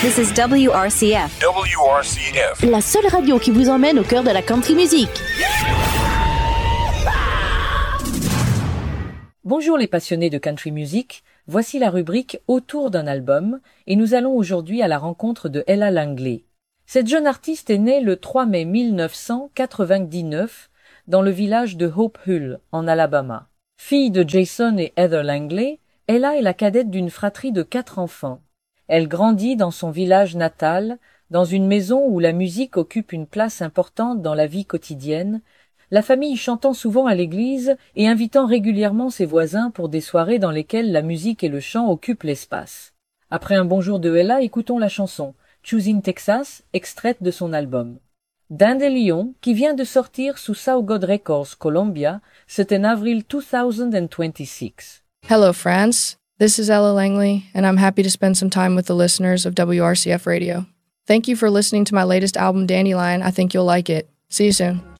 This is WRCF. WRCF. La seule radio qui vous emmène au cœur de la country music. Bonjour les passionnés de country music, voici la rubrique Autour d'un album et nous allons aujourd'hui à la rencontre de Ella Langley. Cette jeune artiste est née le 3 mai 1999 dans le village de Hope Hull, en Alabama. Fille de Jason et Heather Langley, Ella est la cadette d'une fratrie de 4 enfants. Elle grandit dans son village natal, dans une maison où la musique occupe une place importante dans la vie quotidienne, la famille chantant souvent à l'église et invitant régulièrement ses voisins pour des soirées dans lesquelles la musique et le chant occupent l'espace. Après un bonjour de Ella, écoutons la chanson « Choosing Texas », extraite de son album. Dandelion, qui vient de sortir sous South God Records Columbia, c'est en avril 2026. Hello, friends. This is Ella Langley, and I'm happy to spend some time with the listeners of WRCF Radio. Thank you for listening to my latest album, Dandelion. I think you'll like it. See you soon.